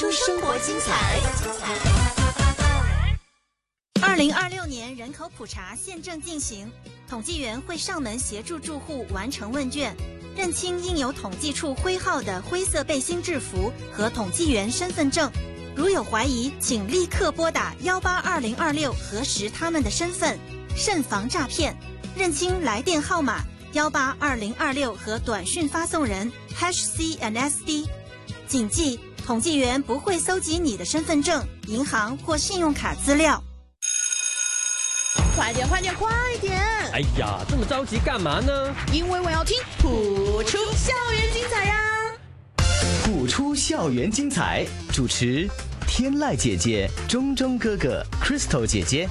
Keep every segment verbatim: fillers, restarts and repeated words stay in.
出生活精彩。 二零二六年人口普查现正进行，统计员会上门协助住户完成问卷，认清印有统计处徽号的灰色背心制服和统计员身份证。如有怀疑，请立刻拨打幺八二零二六核实他们的身份，慎防诈骗。认清来电号码幺八二零二六和短讯发送人 hash C N S D。谨记，统计员不会搜集你的身份证、银行或信用卡资料。 快点快点快点！ 哎呀，这么着急干嘛呢？ 因为我要听谱出校园精彩呀！ 谱出校园精彩，主持天籁姐姐、钟钟哥哥、Crystal 姐姐。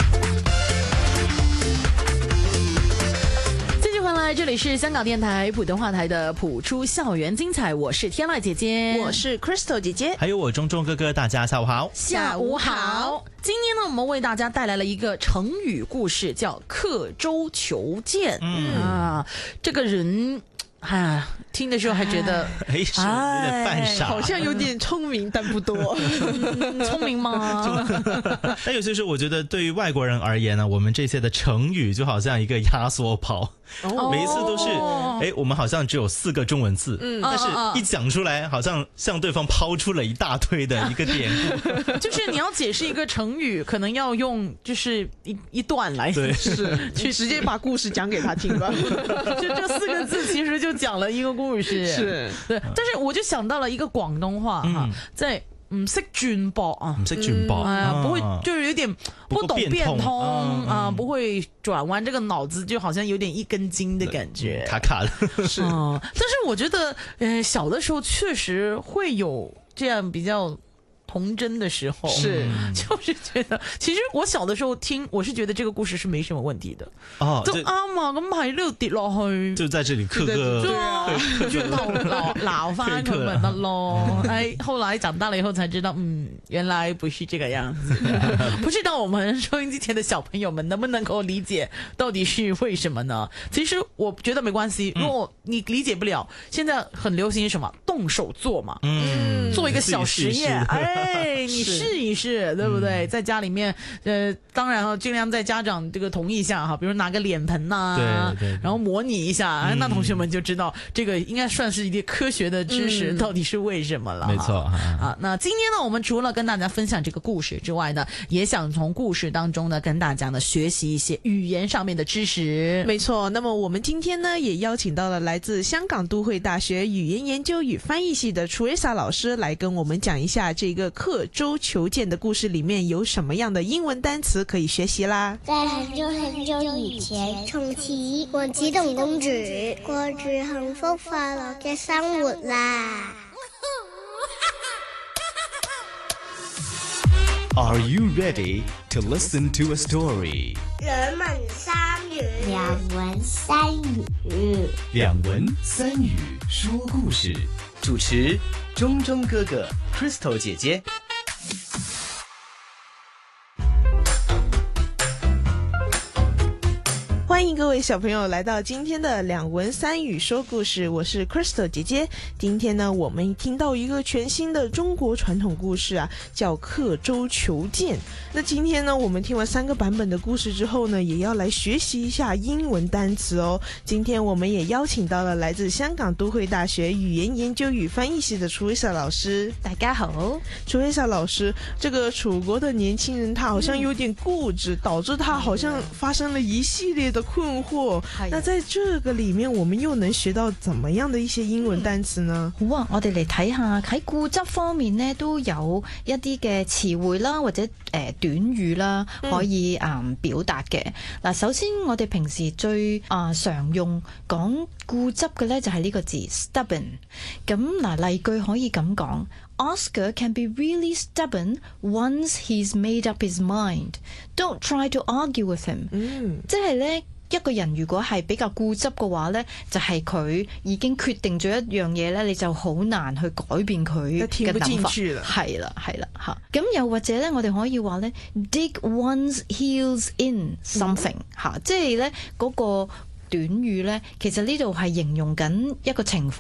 这里是香港电台普通话台的谱出校园精彩，我是天籁姐姐， 我是 Crystal 姐姐， 还有我钟钟哥哥，大家下午好。 下午好。今天呢，我们为大家带来了一个成语故事，叫刻舟求剑。嗯啊，这个人。啊，听的时候还觉得哎，是有点犯傻， 好像有点聪明，但不多。 嗯、聪明吗？ 但有些时候，我觉得对于外国人而言呢，我们这些的成语就好像一个压缩跑。哦、每一次都是，哎，我们好像只有四个中文字，嗯，但是一讲出来，好像向对方抛出了一大堆的一个典故。 就是你要解释一个成语，可能要用就是一一段来解释， 去直接把故事讲给他听吧。 就这四个字，其实就讲了一个故事。 是， 对。但是我就想到了一个广东话哈，嗯、在。唔識轉駁啊， 唔識轉駁， 哎呀，不會，就是有點不懂變通嗯啊、呃，不會轉彎，這個腦子就好像有點一根筋的感覺， 卡卡的。 是、嗯，但是我覺得，呃，小的時候確實會有這樣比較童真的時候， 是， 就是覺得，其實我小的時候聽，我是覺得這個故事是沒什麼問題的， 哦， 就啱啊，咁喺呢度跌落去， 就在這裡刻個， 對啊，轉頭撈撈翻佢咪得咯。哎，後來長大了以後才知道，嗯，原來不是這個樣子。不知道我們收音機前的小朋友們能不能夠理解到底是為什麼呢？其實我覺得沒關係，如果你理解不了，現在很流行什麼動手做嘛，嗯，做一個小實驗，哎。哎，你試一試，對不對？嗯、在家裏面，呃，當然啊，盡量在家長這個同意下哈，比如拿個臉盆吶、啊，對對對，然後模擬一下，嗯、那同學們就知道這個應該算是一點科學的知識，到底是為什麼了。 沒錯啊。那今天呢，我們除了跟大家分享這個故事之外呢，也想從故事當中呢，跟大家呢學習一些語言上面的知識。 沒錯。那麼我們今天呢，也邀請到了來自香港都會大學語言研究與翻譯系的 Teresa 老師來跟我們講一下這個刻舟求劍的故事裏面有什麼樣的英文單詞可以學習啦？ 在很久很久以前，從前王子同公主過住幸福快樂嘅生活啦。 Are you ready to listen to a story? 兩文三語，兩文三語， 兩文三語說故事。主持鐘鐘哥哥 Crystal 姐姐。 歡迎各位小朋友來到今天的兩文三語說故事，我是 Crystal 姐姐。今天呢，我們聽到一個全新的中國傳統故事啊，叫刻舟求劍。那今天呢，我們聽完三個版本的故事之後呢，也要來學習一下英文單詞哦。今天我們也邀請到了來自香港都會大學語言研究與翻譯系的 Teresa 老師。 大家好。 Teresa 老師，這個楚國的年輕人他好像有點固執，導致他好像發生了一系列的困惑。那在這個裡面，我們又能學到怎麼樣的一些英文單詞呢？ 好啊，我哋嚟睇下喺固執方面呢，都有一啲嘅詞彙啦，或者誒、呃、短語啦，可以啊、嗯、表達嘅。嗱，首先我哋平時最啊、呃、常用講固執嘅呢，就係、是、呢個字 stubborn。咁嗱，例句可以咁講。Oscar can be really stubborn once he's made up his mind. Don't try to argue with him. 嗯，即係咧，一個人如果係比較固執嘅話咧，就係、是、佢已經決定咗一樣嘢咧，你就好難去改變佢嘅諗法。係啦，係啦，嚇。咁又或者咧，我哋可以話咧 dig one's heels in something 嚇、嗯，即係咧嗰個短語咧，其實呢度係形容緊一個情況。